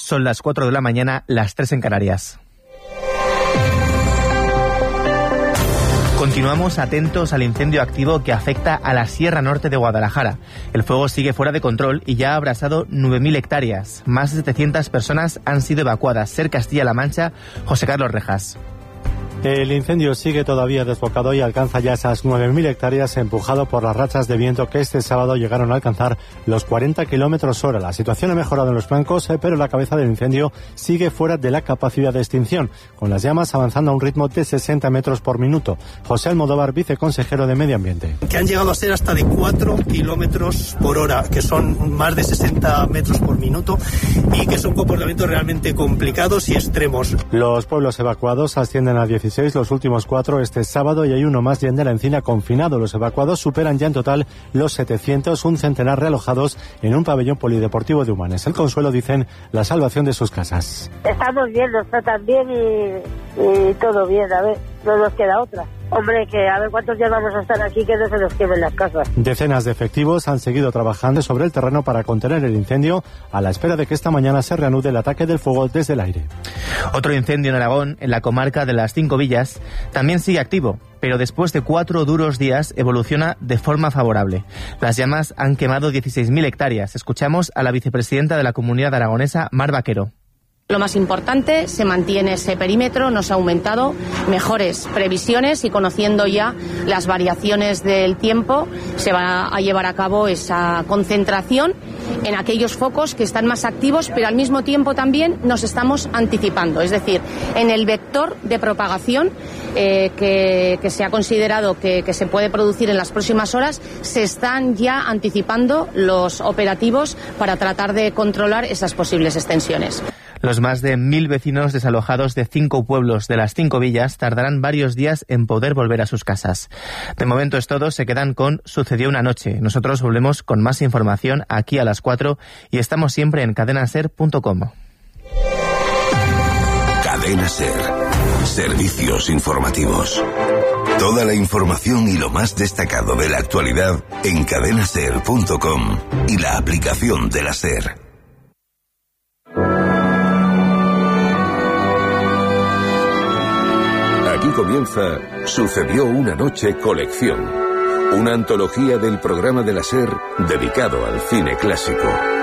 Son las 4 de la mañana, las 3 en Canarias. Continuamos atentos al incendio activo que afecta a la Sierra Norte de Guadalajara. El fuego sigue fuera de control y ya ha abrasado 9.000 hectáreas. Más de 700 personas han sido evacuadas. SER Castilla-La Mancha, José Carlos Rejas. El incendio sigue todavía desbocado y alcanza ya esas 9.000 hectáreas, empujado por las rachas de viento que este sábado llegaron a alcanzar los 40 km/h. La situación ha mejorado en los flancos, pero la cabeza del incendio sigue fuera de la capacidad de extinción, con las llamas avanzando a un ritmo de 60 metros por minuto. José Almodóvar, viceconsejero de Medio Ambiente. Que han llegado a ser hasta de 4 km/h, que son más de 60 metros por minuto y que son comportamientos realmente complicados y extremos. Los pueblos evacuados ascienden a 16, los últimos 4 este sábado, y hay uno más bien de la Encina confinado. Los evacuados superan ya en total los 700, un centenar realojados en un pabellón polideportivo de Humanes. El consuelo, dicen, la salvación de sus casas. Estamos bien, nos tratan bien y todo bien, a ver, no nos queda otra. Hombre, que a ver cuántos días vamos a estar aquí, que no se nos quemen las casas. Decenas de efectivos han seguido trabajando sobre el terreno para contener el incendio, a la espera de que esta mañana se reanude el ataque del fuego desde el aire. Otro incendio en Aragón, en la comarca de las Cinco Villas, también sigue activo, pero después de 4 duros días evoluciona de forma favorable. Las llamas han quemado 16.000 hectáreas. Escuchamos a la vicepresidenta de la Comunidad Aragonesa, Mar Vaquero. Lo más importante, se mantiene ese perímetro, nos ha aumentado, mejores previsiones y conociendo ya las variaciones del tiempo, se va a llevar a cabo esa concentración en aquellos focos que están más activos, pero al mismo tiempo también nos estamos anticipando, es decir, en el vector de propagación que se ha considerado que se puede producir en las próximas horas, se están ya anticipando los operativos para tratar de controlar esas posibles extensiones. Los más de 1.000 vecinos desalojados de 5 pueblos de las 5 villas tardarán varios días en poder volver a sus casas. De momento es todo, se quedan con Sucedió una noche. Nosotros volvemos con más información aquí a las 4 y estamos siempre en cadenaser.com. Cadena Ser. Servicios informativos. Toda la información y lo más destacado de la actualidad en cadenaser.com y la aplicación de la Ser. Aquí comienza Sucedió una noche colección, una antología del programa de la SER dedicado al cine clásico.